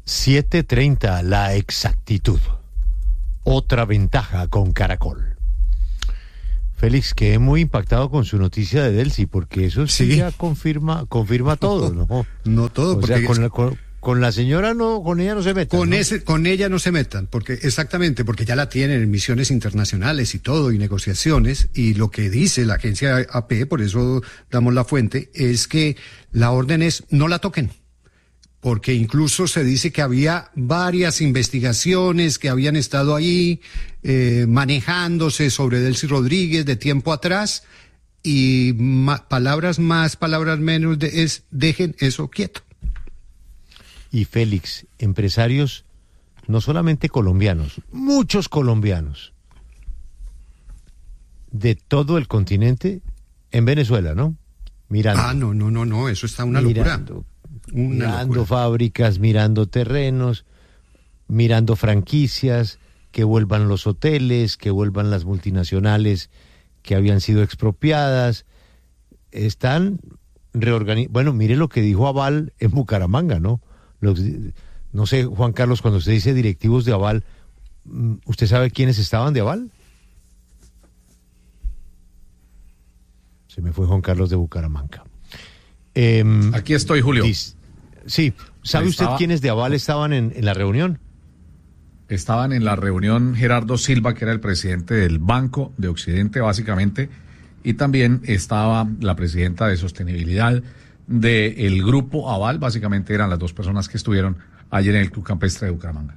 7:30, la exactitud. Otra ventaja con Caracol. Félix, quedé muy impactado con su noticia de Delcy, porque eso sí ya confirma todo, ¿no? No todo, o porque sea, con la señora no, con ella no se metan. Con ella no se metan, porque exactamente, porque ya la tienen en misiones internacionales y todo, y negociaciones, y lo que dice la agencia AP, por eso damos la fuente, es que la orden es no la toquen. Porque incluso se dice que había varias investigaciones que habían estado ahí manejándose sobre Delcy Rodríguez de tiempo atrás, y palabras más, palabras menos, es dejen eso quieto. Y Félix, empresarios no solamente colombianos, muchos colombianos de todo el continente en Venezuela, ¿no? Mirando. No, eso está una locura. Mirando fábricas, mirando terrenos, mirando franquicias, que vuelvan los hoteles, que vuelvan las multinacionales que habían sido expropiadas. Están reorganizando. Bueno, mire lo que dijo Aval en Bucaramanga, ¿no? No sé, Juan Carlos, cuando usted dice directivos de Aval, ¿usted sabe quiénes estaban de Aval? Se me fue Juan Carlos de Bucaramanga. Aquí estoy, Julio. Sí, ¿sabe usted quiénes de Aval estaban en la reunión? Estaban en la reunión Gerardo Silva, que era el presidente del Banco de Occidente, básicamente, y también estaba la presidenta de Sostenibilidad del Grupo Aval. Básicamente eran las dos personas que estuvieron ayer en el Club Campestre de Bucaramanga.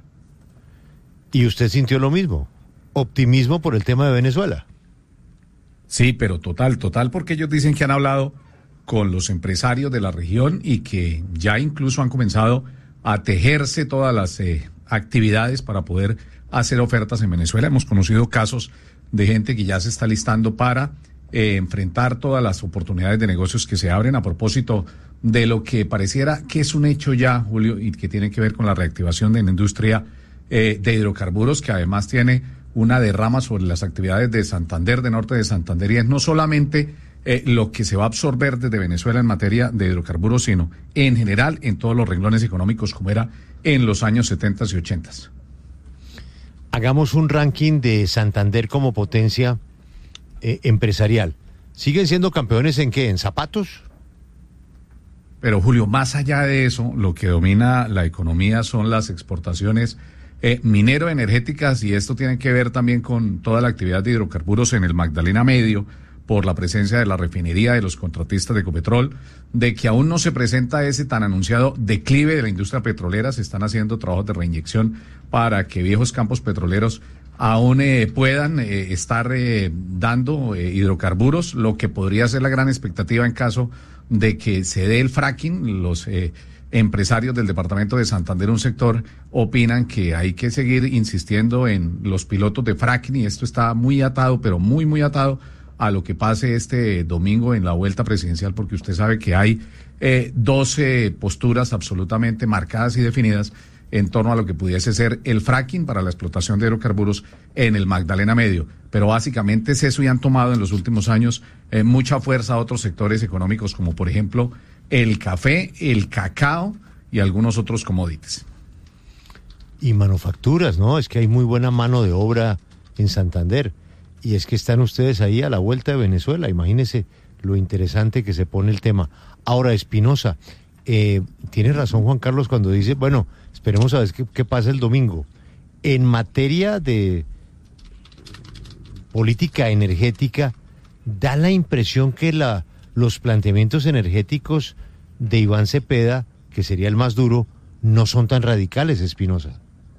¿Y usted sintió lo mismo? ¿Optimismo por el tema de Venezuela? Sí, pero total, porque ellos dicen que han hablado con los empresarios de la región y que ya incluso han comenzado a tejerse todas las actividades para poder hacer ofertas en Venezuela. Hemos conocido casos de gente que ya se está listando para enfrentar todas las oportunidades de negocios que se abren a propósito de lo que pareciera que es un hecho ya, Julio, y que tiene que ver con la reactivación de la industria de hidrocarburos, que además tiene una derrama sobre las actividades de Santander, de norte de Santander, y es no solamente lo que se va a absorber desde Venezuela en materia de hidrocarburos, sino en general en todos los renglones económicos como era en los años 70 y 80. Hagamos un ranking de Santander como potencia empresarial. ¿Siguen siendo campeones en qué? ¿En zapatos? Pero Julio, más allá de eso, lo que domina la economía son las exportaciones minero-energéticas, y esto tiene que ver también con toda la actividad de hidrocarburos en el Magdalena Medio, por la presencia de la refinería, de los contratistas de Ecopetrol, de que aún no se presenta ese tan anunciado declive de la industria petrolera. Se están haciendo trabajos de reinyección para que viejos campos petroleros aún puedan estar dando hidrocarburos, lo que podría ser la gran expectativa en caso de que se dé el fracking. Los empresarios del departamento de Santander, un sector, opinan que hay que seguir insistiendo en los pilotos de fracking, y esto está muy atado, pero muy, muy atado a lo que pase este domingo en la vuelta presidencial, porque usted sabe que hay 12 posturas absolutamente marcadas y definidas en torno a lo que pudiese ser el fracking para la explotación de hidrocarburos en el Magdalena Medio. Pero básicamente es eso, y han tomado en los últimos años mucha fuerza a otros sectores económicos, como por ejemplo el café, el cacao y algunos otros commodities. Y manufacturas, ¿no? Es que hay muy buena mano de obra en Santander. Y es que están ustedes ahí a la vuelta de Venezuela. Imagínense lo interesante que se pone el tema. Ahora, Espinosa, tiene razón Juan Carlos cuando dice, bueno, esperemos a ver qué pasa el domingo. En materia de política energética, da la impresión que los planteamientos energéticos de Iván Cepeda, que sería el más duro, no son tan radicales, Espinosa.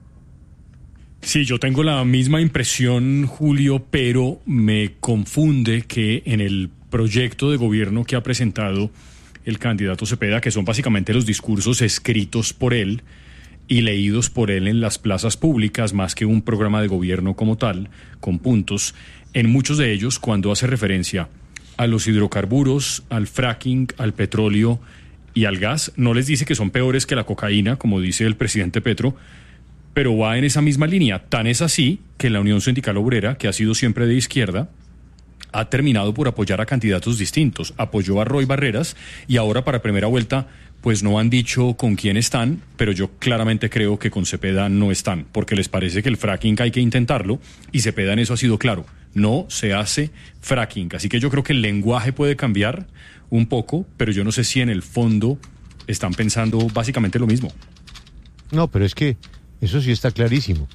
Sí, yo tengo la misma impresión, Julio, pero me confunde que en el proyecto de gobierno que ha presentado el candidato Cepeda, que son básicamente los discursos escritos por él y leídos por él en las plazas públicas, más que un programa de gobierno como tal, con puntos, en muchos de ellos, cuando hace referencia a los hidrocarburos, al fracking, al petróleo y al gas, no les dice que son peores que la cocaína, como dice el presidente Petro, pero va en esa misma línea. Tan es así que la Unión Sindical Obrera, que ha sido siempre de izquierda, ha terminado por apoyar a candidatos distintos. Apoyó a Roy Barreras y ahora para primera vuelta pues no han dicho con quién están, pero yo claramente creo que con Cepeda no están, porque les parece que el fracking hay que intentarlo, y Cepeda en eso ha sido claro, no se hace fracking. Así que yo creo que el lenguaje puede cambiar un poco, pero yo no sé si en el fondo están pensando básicamente lo mismo. No, pero es que eso sí está clarísimo.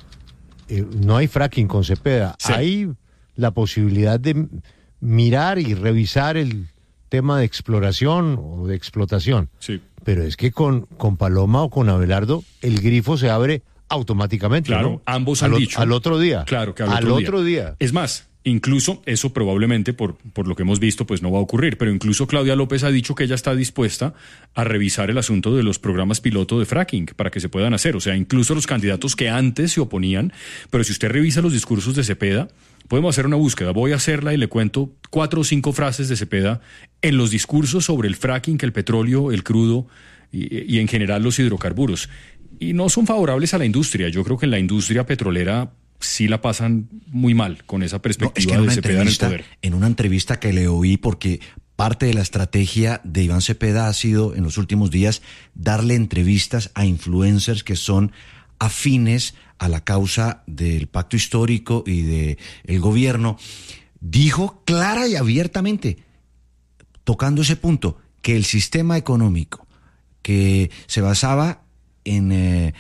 No hay fracking con Cepeda. Sí. Hay la posibilidad de mirar y revisar el tema de exploración o de explotación. Sí. Pero es que con Paloma o con Abelardo el grifo se abre automáticamente. Claro, ¿no? ambos han dicho. Al otro día. Claro, que al otro día. Es más, incluso eso probablemente por lo que hemos visto pues no va a ocurrir, pero incluso Claudia López ha dicho que ella está dispuesta a revisar el asunto de los programas piloto de fracking para que se puedan hacer. O sea, incluso los candidatos que antes se oponían, pero si usted revisa los discursos de Cepeda, podemos hacer una búsqueda, voy a hacerla y le cuento 4 o 5 frases de Cepeda en los discursos sobre el fracking, el petróleo, el crudo y en general los hidrocarburos. Y no son favorables a la industria. Yo creo que en la industria petrolera sí la pasan muy mal con esa perspectiva de Cepeda en el poder. En una entrevista que le oí, porque parte de la estrategia de Iván Cepeda ha sido en los últimos días darle entrevistas a influencers que son afines a la causa del pacto histórico y del gobierno, dijo clara y abiertamente, tocando ese punto, que el sistema económico que se basaba en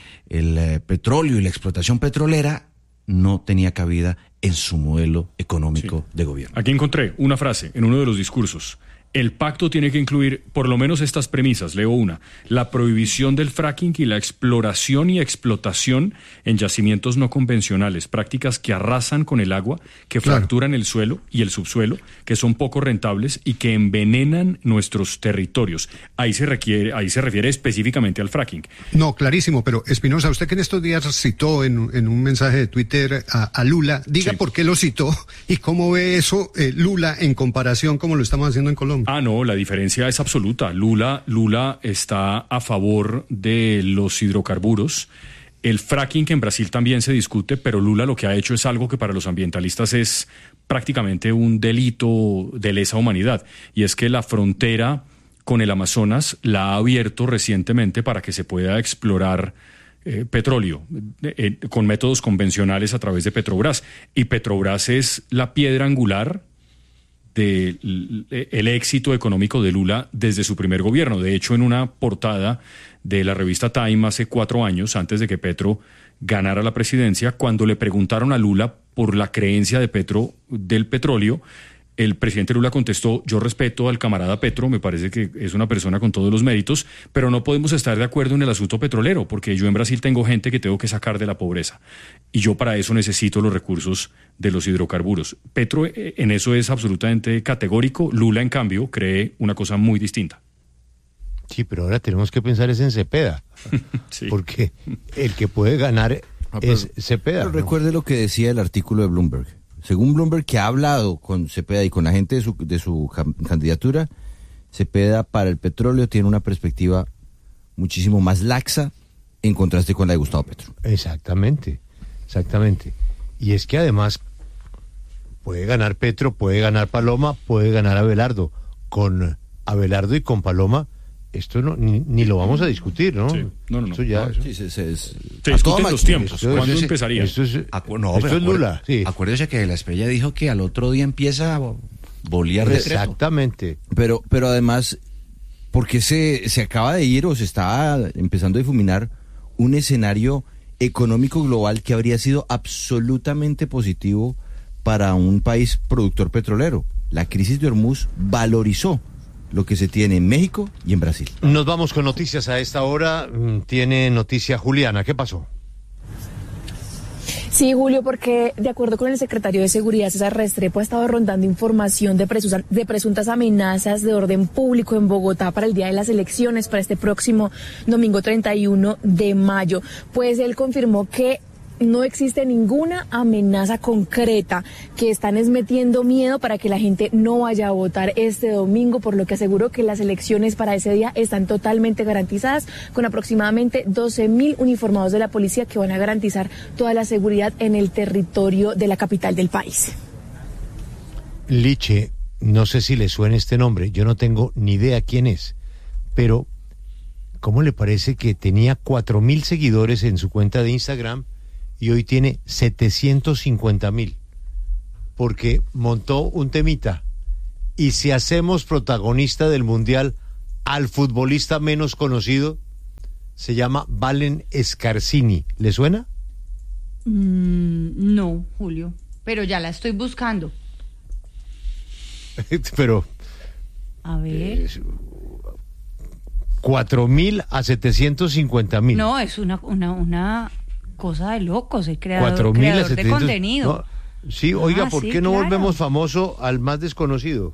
el petróleo y la explotación petrolera no tenía cabida en su modelo económico de gobierno. Aquí encontré una frase en uno de los discursos. El pacto tiene que incluir por lo menos estas premisas, leo una: la prohibición del fracking y la exploración y explotación en yacimientos no convencionales, prácticas que arrasan con el agua, que fracturan el suelo y el subsuelo, que son poco rentables y que envenenan nuestros territorios. Ahí se refiere específicamente al fracking. No, clarísimo, pero Espinosa, usted que en estos días citó en un mensaje de Twitter a Lula, diga por qué lo citó y cómo ve eso Lula en comparación como lo estamos haciendo en Colombia. Ah, no, la diferencia es absoluta. Lula está a favor de los hidrocarburos. El fracking, que en Brasil también se discute, pero Lula lo que ha hecho es algo que para los ambientalistas es prácticamente un delito de lesa humanidad. Y es que la frontera con el Amazonas la ha abierto recientemente para que se pueda explorar petróleo con métodos convencionales a través de Petrobras. Y Petrobras es la piedra angular del éxito económico de Lula desde su primer gobierno. De hecho, en una portada de la revista Time hace 4 años, antes de que Petro ganara la presidencia, cuando le preguntaron a Lula por la creencia de Petro del petróleo, el presidente Lula contestó: yo respeto al camarada Petro, me parece que es una persona con todos los méritos, pero no podemos estar de acuerdo en el asunto petrolero, porque yo en Brasil tengo gente que tengo que sacar de la pobreza, y yo para eso necesito los recursos de los hidrocarburos. Petro en eso es absolutamente categórico. Lula, en cambio, cree una cosa muy distinta. Sí, pero ahora tenemos que pensar es en Cepeda, sí. Porque el que puede ganar es Cepeda. Pero recuerde lo que decía el artículo de Bloomberg. Según Bloomberg, que ha hablado con Cepeda y con la gente de su candidatura, Cepeda para el petróleo tiene una perspectiva muchísimo más laxa en contraste con la de Gustavo Petro. Exactamente. Y es que además puede ganar Petro, puede ganar Paloma, puede ganar Abelardo. Con Abelardo y con Paloma, esto ni lo vamos a discutir, ¿no? Sí. No. Eso ya. Sí, se discuten los tiempos. ¿Cuándo empezaría? Esto es Lula. Sí. Acuérdese que la estrella dijo que al otro día empieza a bolear decreto. Exactamente. Pero además, porque se acaba de ir o se está empezando a difuminar un escenario económico global que habría sido absolutamente positivo para un país productor petrolero. La crisis de Hormuz valorizó lo que se tiene en México y en Brasil. Nos vamos con noticias a esta hora. Tiene noticia Juliana. ¿Qué pasó? Sí, Julio, porque de acuerdo con el secretario de Seguridad, César Restrepo, ha estado rondando información de presuntas amenazas de orden público en Bogotá para el día de las elecciones, para este próximo domingo 31 de mayo. Pues él confirmó que no existe ninguna amenaza concreta, que están metiendo miedo para que la gente no vaya a votar este domingo, por lo que aseguró que las elecciones para ese día están totalmente garantizadas, con aproximadamente 12.000 uniformados de la policía que van a garantizar toda la seguridad en el territorio de la capital del país. Liche, no sé si le suena este nombre, yo no tengo ni idea quién es, pero ¿cómo le parece que tenía 4.000 seguidores en su cuenta de Instagram y hoy tiene 750.000? Porque montó un temita. Y si hacemos protagonista del Mundial al futbolista menos conocido, se llama Valen Scarsini. ¿Le suena? No, Julio, pero ya la estoy buscando. Pero... A ver... 4.000 a 750.000. No, es una cosa de locos, el creador 4.000 de contenido. No, sí, oiga, ¿por qué no claro. volvemos famoso al más desconocido?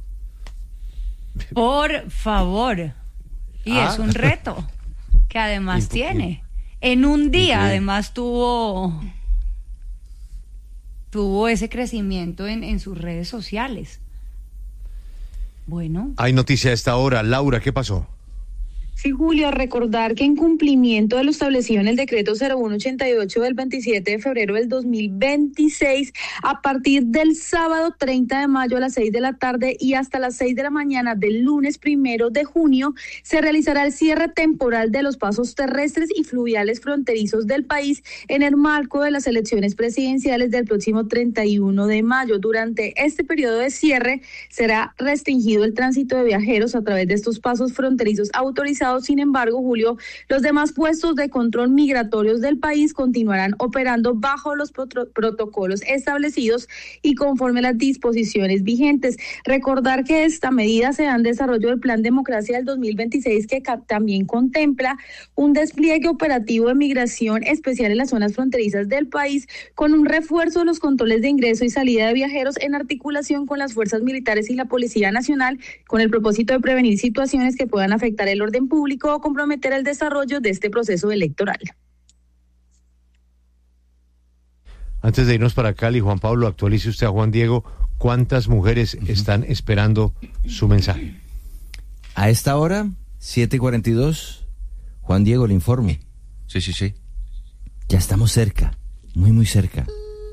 Por favor. Y es un reto que además tiene. En un día, además, tuvo ese crecimiento en sus redes sociales. Bueno. Hay noticia a esta hora. Laura, ¿qué pasó? Sí, Julio, recordar que en cumplimiento de lo establecido en el decreto 0188 del 27 de febrero del 2026, a partir del sábado 30 de mayo a las 6 de la tarde y hasta las 6 de la mañana del lunes 1 de junio, se realizará el cierre temporal de los pasos terrestres y fluviales fronterizos del país en el marco de las elecciones presidenciales del próximo 31 de mayo. Durante este periodo de cierre será restringido el tránsito de viajeros a través de estos pasos fronterizos autorizados. Sin embargo, Julio, los demás puestos de control migratorios del país continuarán operando bajo los protocolos establecidos y conforme a las disposiciones vigentes. Recordar que esta medida se da en desarrollo del Plan Democracia del 2026, que también contempla un despliegue operativo de migración especial en las zonas fronterizas del país, con un refuerzo de los controles de ingreso y salida de viajeros en articulación con las fuerzas militares y la Policía Nacional, con el propósito de prevenir situaciones que puedan afectar el orden público o comprometer el desarrollo de este proceso electoral. Antes de irnos para Cali, Juan Pablo, actualice usted a Juan Diego, ¿cuántas mujeres están esperando su mensaje? A esta hora, 7:42, Juan Diego, le informo. Sí. Ya estamos cerca, muy cerca.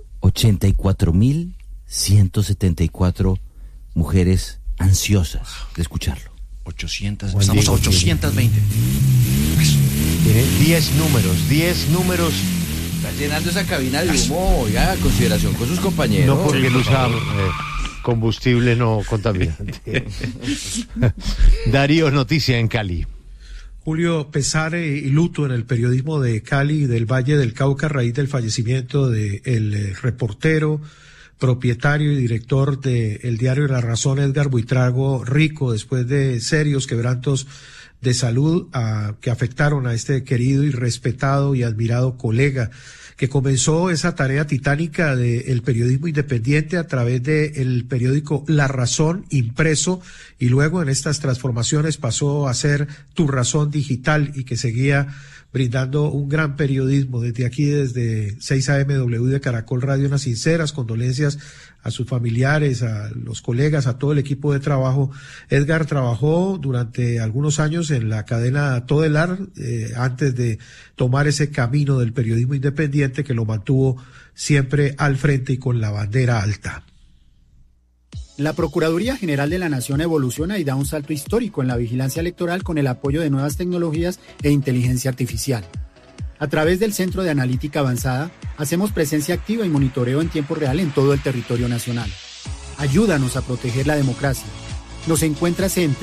84.174 mujeres ansiosas de escucharlo. 800, Juan estamos Diego, a 820. Tiene 10 números. Está llenando esa cabina de humo, oiga, consideración con sus compañeros. No porque él usa combustible no contaminante. Darío, noticia en Cali. Julio, pesar y luto en el periodismo de Cali y del Valle del Cauca a raíz del fallecimiento del reportero, propietario y director del diario La Razón, Edgar Buitrago Rico, después de serios quebrantos de salud que afectaron a este querido y respetado y admirado colega, que comenzó esa tarea titánica del periodismo independiente a través del periódico La Razón impreso, y luego en estas transformaciones pasó a ser Tu Razón digital, y que seguía brindando un gran periodismo. Desde aquí, desde 6 AMW de Caracol Radio, unas sinceras condolencias a sus familiares, a los colegas, a todo el equipo de trabajo. Edgar trabajó durante algunos años en la cadena Todelar, antes de tomar ese camino del periodismo independiente que lo mantuvo siempre al frente y con la bandera alta. La Procuraduría General de la Nación evoluciona y da un salto histórico en la vigilancia electoral con el apoyo de nuevas tecnologías e inteligencia artificial. A través del Centro de Analítica Avanzada, hacemos presencia activa y monitoreo en tiempo real en todo el territorio nacional. Ayúdanos a proteger la democracia. Nos encuentras en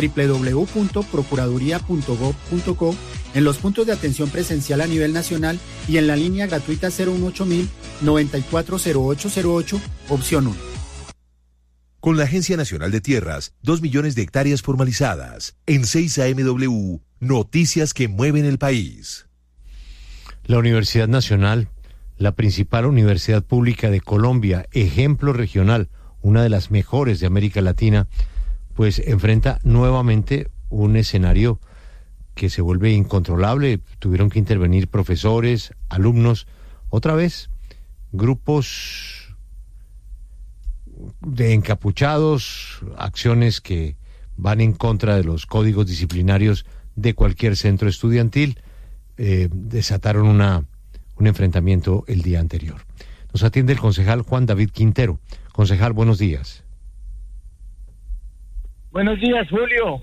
www.procuraduría.gov.co, en los puntos de atención presencial a nivel nacional y en la línea gratuita 018000 940808, opción 1. Con la Agencia Nacional de Tierras, 2 millones de hectáreas formalizadas. En 6 AMW, noticias que mueven el país. La Universidad Nacional, la principal universidad pública de Colombia, ejemplo regional, una de las mejores de América Latina, pues enfrenta nuevamente un escenario que se vuelve incontrolable. Tuvieron que intervenir profesores, alumnos, otra vez grupos de encapuchados, acciones que van en contra de los códigos disciplinarios de cualquier centro estudiantil, desataron un enfrentamiento el día anterior. Nos atiende el concejal Juan David Quintero. Concejal, buenos días. Buenos días, Julio.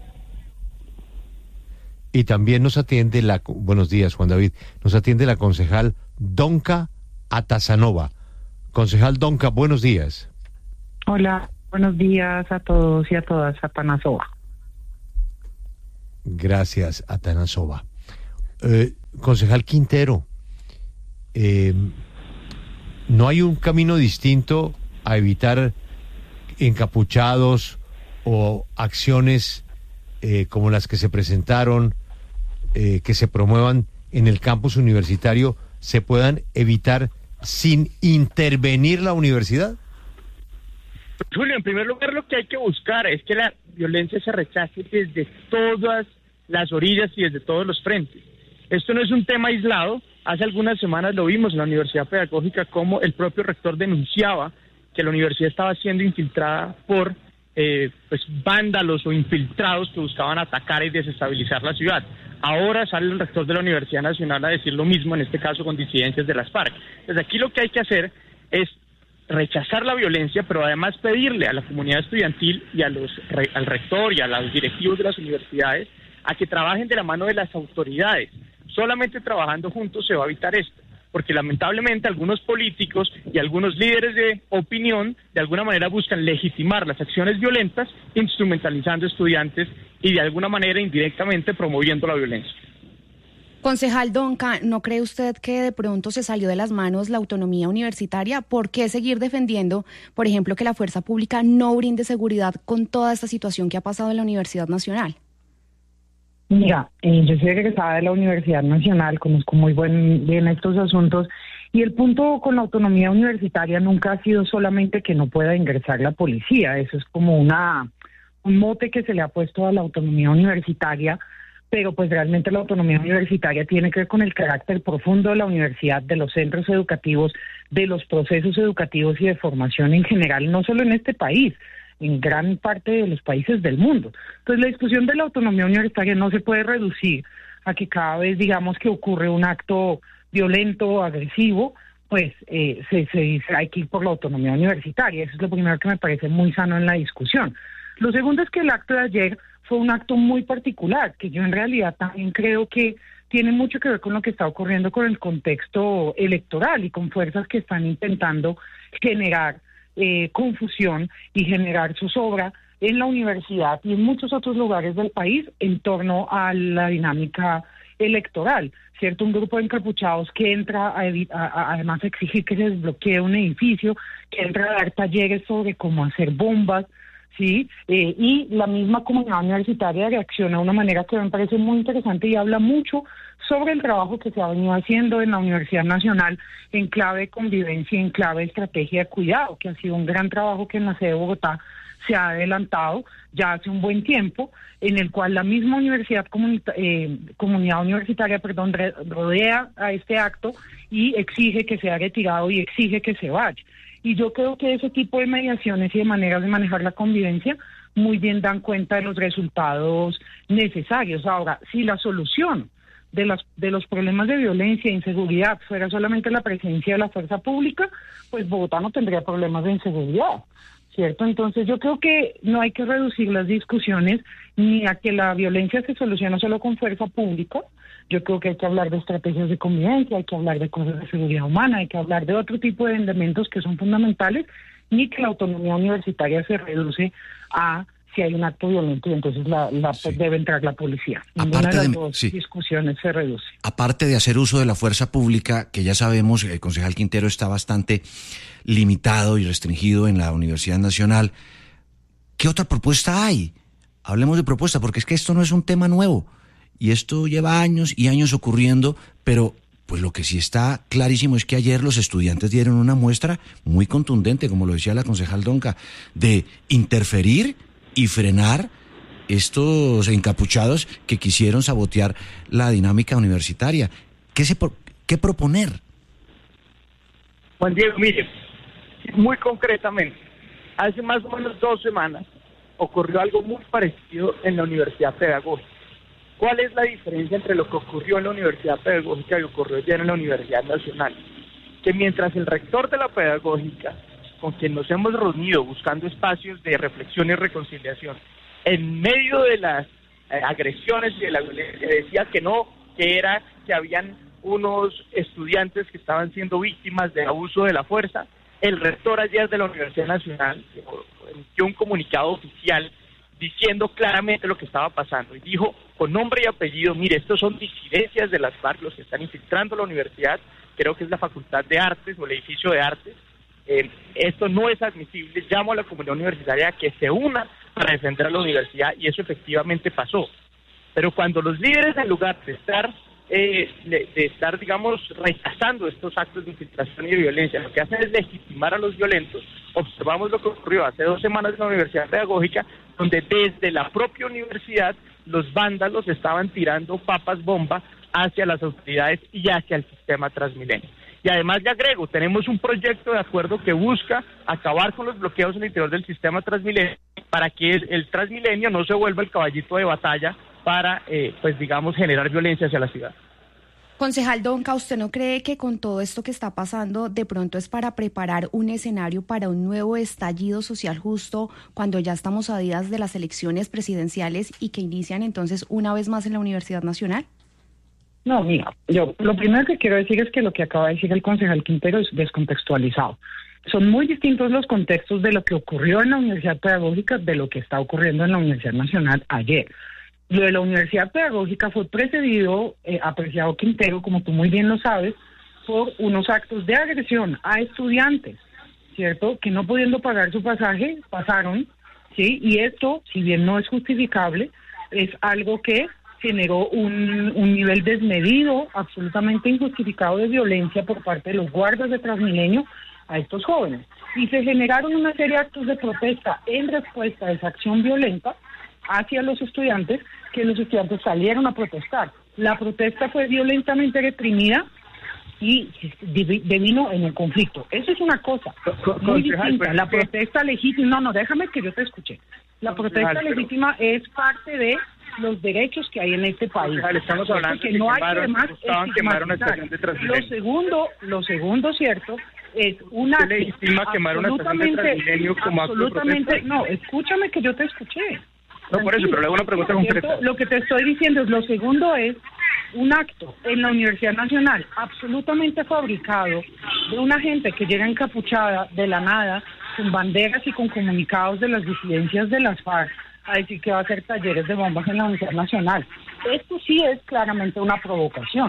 Y también nos atiende buenos días, Juan David, nos atiende la concejal Donka Atazanova. Concejal Donka, buenos días. Hola, buenos días a todos y a todas, Atanasova. Gracias, Atanasova. Concejal Quintero, ¿no hay un camino distinto a evitar encapuchados o acciones como las que se presentaron, que se promuevan en el campus universitario, se puedan evitar sin intervenir la universidad? Julio, en primer lugar, lo que hay que buscar es que la violencia se rechace desde todas las orillas y desde todos los frentes. Esto no es un tema aislado. Hace algunas semanas lo vimos en la Universidad Pedagógica, como el propio rector denunciaba que la universidad estaba siendo infiltrada por vándalos o infiltrados que buscaban atacar y desestabilizar la ciudad. Ahora sale el rector de la Universidad Nacional a decir lo mismo, en este caso con disidencias de las FARC. Desde aquí lo que hay que hacer es rechazar la violencia, pero además pedirle a la comunidad estudiantil y al rector y a los directivos de las universidades a que trabajen de la mano de las autoridades. Solamente trabajando juntos se va a evitar esto, porque lamentablemente algunos políticos y algunos líderes de opinión de alguna manera buscan legitimar las acciones violentas, instrumentalizando estudiantes y de alguna manera indirectamente promoviendo la violencia. Concejal Donka, ¿no cree usted que de pronto se salió de las manos la autonomía universitaria? ¿Por qué seguir defendiendo, por ejemplo, que la fuerza pública no brinde seguridad con toda esta situación que ha pasado en la Universidad Nacional? Mira, yo soy egresada de la Universidad Nacional, conozco muy bien estos asuntos, y el punto con la autonomía universitaria nunca ha sido solamente que no pueda ingresar la policía. Eso es como un mote que se le ha puesto a la autonomía universitaria, pero pues realmente la autonomía universitaria tiene que ver con el carácter profundo de la universidad, de los centros educativos, de los procesos educativos y de formación en general, no solo en este país, en gran parte de los países del mundo. Entonces la discusión de la autonomía universitaria no se puede reducir a que cada vez digamos que ocurre un acto violento o agresivo, pues se dice hay que ir por la autonomía universitaria. Eso es lo primero que me parece muy sano en la discusión. Lo segundo es que el acto de ayer fue un acto muy particular, que yo en realidad también creo que tiene mucho que ver con lo que está ocurriendo con el contexto electoral y con fuerzas que están intentando generar confusión y generar zozobra en la universidad y en muchos otros lugares del país en torno a la dinámica electoral, ¿cierto? Un grupo de encapuchados que entra además a exigir que se desbloquee un edificio, que entra a dar talleres sobre cómo hacer bombas, ¿sí? Y la misma comunidad universitaria reacciona de una manera que me parece muy interesante y habla mucho sobre el trabajo que se ha venido haciendo en la Universidad Nacional en clave de convivencia, en clave de estrategia de cuidado, que ha sido un gran trabajo que en la sede de Bogotá se ha adelantado ya hace un buen tiempo, en el cual la misma comunidad universitaria, rodea a este acto y exige que sea retirado y exige que se vaya. Y yo creo que ese tipo de mediaciones y de maneras de manejar la convivencia muy bien dan cuenta de los resultados necesarios. Ahora, si la solución de los problemas de violencia e inseguridad fuera solamente la presencia de la fuerza pública, pues Bogotá no tendría problemas de inseguridad, ¿cierto? Entonces yo creo que no hay que reducir las discusiones ni a que la violencia se soluciona solo con fuerza pública. Yo creo que hay que hablar de estrategias de convivencia, hay que hablar de cosas de seguridad humana, hay que hablar de otro tipo de elementos que son fundamentales, ni que la autonomía universitaria se reduce a si hay un acto violento y entonces debe entrar la policía. Ninguna de las dos discusiones se reduce. Aparte de hacer uso de la fuerza pública, que ya sabemos, el concejal Quintero está bastante limitado y restringido en la Universidad Nacional, ¿qué otra propuesta hay? Hablemos de propuesta, porque es que esto no es un tema nuevo. Y esto lleva años y años ocurriendo, pero pues lo que sí está clarísimo es que ayer los estudiantes dieron una muestra muy contundente, como lo decía la concejal Donka, de interferir y frenar estos encapuchados que quisieron sabotear la dinámica universitaria. ¿Qué proponer? Juan Diego, mire, muy concretamente, hace más o menos 2 semanas ocurrió algo muy parecido en la Universidad Pedagógica. ¿Cuál es la diferencia entre lo que ocurrió en la Universidad Pedagógica y lo que ocurrió ayer en la Universidad Nacional? Que mientras el rector de la Pedagógica, con quien nos hemos reunido buscando espacios de reflexión y reconciliación, en medio de las agresiones y de la violencia decía que no, que habían unos estudiantes que estaban siendo víctimas de abuso de la fuerza. El rector ayer de la Universidad Nacional emitió un comunicado oficial diciendo claramente lo que estaba pasando y dijo con nombre y apellido: mire, estos son disidencias de las FARC los que están infiltrando la universidad, creo que es la Facultad de Artes o el edificio de Artes, esto no es admisible, llamo a la comunidad universitaria a que se una para defender a la universidad, y eso efectivamente pasó. Pero cuando los líderes, en lugar de estar, digamos, rechazando estos actos de infiltración y de violencia, lo que hacen es legitimar a los violentos, observamos lo que ocurrió hace 2 semanas en la Universidad Pedagógica, donde desde la propia universidad los vándalos estaban tirando papas bomba hacia las autoridades y hacia el sistema Transmilenio. Y además le agrego, tenemos un proyecto de acuerdo que busca acabar con los bloqueos en el interior del sistema Transmilenio para que el Transmilenio no se vuelva el caballito de batalla para, pues digamos, generar violencia hacia la ciudad. Concejal Donca, ¿usted no cree que con todo esto que está pasando de pronto es para preparar un escenario para un nuevo estallido social justo cuando ya estamos a días de las elecciones presidenciales y que inician entonces una vez más en la Universidad Nacional? No, mira, yo lo primero que quiero decir es que lo que acaba de decir el concejal Quintero es descontextualizado. Son muy distintos los contextos de lo que ocurrió en la Universidad Pedagógica de lo que está ocurriendo en la Universidad Nacional ayer. Lo de la Universidad Pedagógica fue precedido, apreciado Quintero, como tú muy bien lo sabes, por unos actos de agresión a estudiantes, ¿cierto? Que no pudiendo pagar su pasaje, pasaron, ¿sí? Y esto, si bien no es justificable, es algo que generó un nivel desmedido, absolutamente injustificado de violencia por parte de los guardas de Transmilenio a estos jóvenes. Y se generaron una serie de actos de protesta en respuesta a esa acción violenta hacia los estudiantes, que los estudiantes salieron a protestar. La protesta fue violentamente reprimida y devino en el conflicto. Eso es una cosa muy distinta. La protesta legítima, no, déjame que yo te escuche. La protesta legítima es parte de los derechos que hay en este país. Estamos hablando que no hay que además estigmatizar. Lo segundo, cierto, es una absolutamente, no, escúchame que yo te escuché. No, por eso, pero le hago una pregunta concreta. Lo que te estoy diciendo es, lo segundo es un acto en la Universidad Nacional absolutamente fabricado de una gente que llega encapuchada de la nada, con banderas y con comunicados de las disidencias de las FARC, a decir que va a hacer talleres de bombas en la Universidad Nacional. Esto sí es claramente una provocación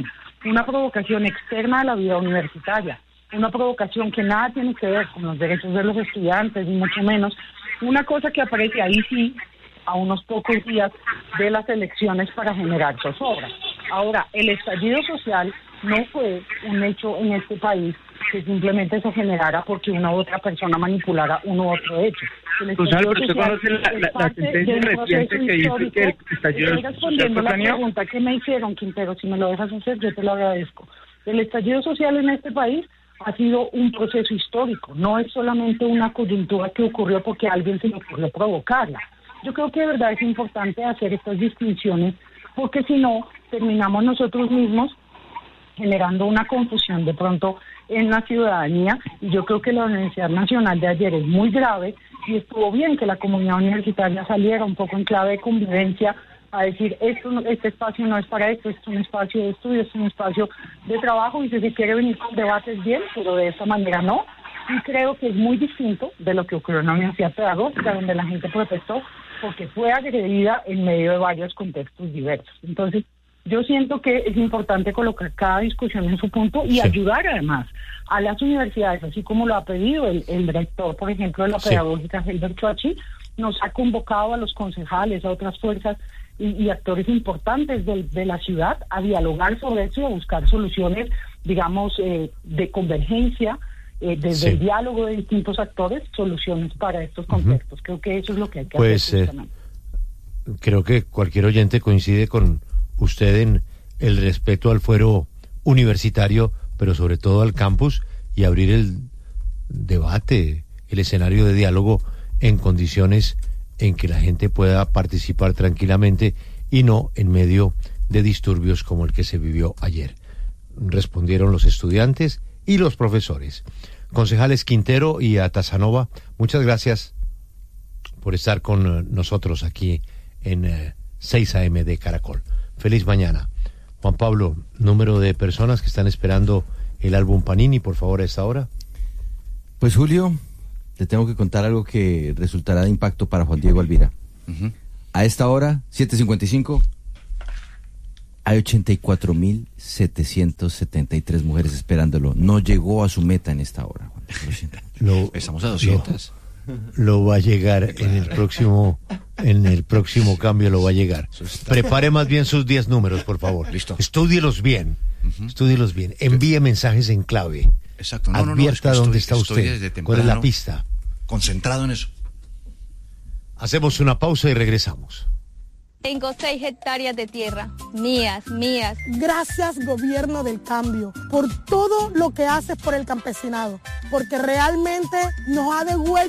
externa a la vida universitaria, una provocación que nada tiene que ver con los derechos de los estudiantes, ni mucho menos, una cosa que aparece ahí sí a unos pocos días de las elecciones para generar zozobra. Ahora, el estallido social no fue un hecho en este país que simplemente se generara porque una u otra persona manipulara uno u otro hecho. ¿Usted conoce la sentencia reciente que dice que el estallido social respondiendo la pregunta que me hicieron, Quintero, si me lo dejas hacer, yo te lo agradezco. El estallido social en este país ha sido un proceso histórico, no es solamente una coyuntura que ocurrió porque a alguien se le ocurrió provocarla. Yo creo que de verdad es importante hacer estas distinciones porque si no, terminamos nosotros mismos generando una confusión de pronto en la ciudadanía, y yo creo que la Universidad Nacional de ayer es muy grave y estuvo bien que la comunidad universitaria saliera un poco en clave de convivencia a decir, este espacio no es para esto, es un espacio de estudio, es un espacio de trabajo, y si se quiere venir con debates bien, pero de esta manera no. Y creo que es muy distinto de lo que ocurrió en la Universidad Pedagógica, donde la gente protestó porque fue agredida en medio de varios contextos diversos. Entonces, yo siento que es importante colocar cada discusión en su punto y ayudar además a las universidades, así como lo ha pedido el rector, por ejemplo, de la Pedagógica, Helber Choachi, nos ha convocado a los concejales, a otras fuerzas y actores importantes de la ciudad a dialogar sobre eso y a buscar soluciones, digamos, de convergencia, desde el diálogo de distintos actores, soluciones para estos contextos. Creo que eso es lo que hay que hacer. Creo que cualquier oyente coincide con usted en el respeto al fuero universitario, pero sobre todo al campus, y abrir el debate, el escenario de diálogo en condiciones en que la gente pueda participar tranquilamente y no en medio de disturbios como el que se vivió ayer. Respondieron los estudiantes y los profesores. Concejales Quintero y Atazanova, muchas gracias por estar con nosotros aquí en 6 AM de Caracol. Feliz mañana. Juan Pablo, número de personas que están esperando el álbum Panini, por favor, a esta hora. Pues Julio, te tengo que contar algo que resultará de impacto para Juan Diego Alvira. A esta hora, 7:55, hay 84.773 mujeres esperándolo. No llegó a su meta en esta hora. Estamos a 200. Lo va a llegar en el próximo cambio, lo va a llegar. Prepare más bien sus 10 números, por favor. Listo. Estúdielos bien. Estúdielos bien. Envíe mensajes en clave. Exacto. Advierta dónde está usted. ¿Cuál es la pista? Concentrado en eso. Hacemos una pausa y regresamos. Tengo 6 hectáreas de tierra, mías. Gracias, gobierno del cambio, por todo lo que haces por el campesinado, porque realmente nos ha devuelto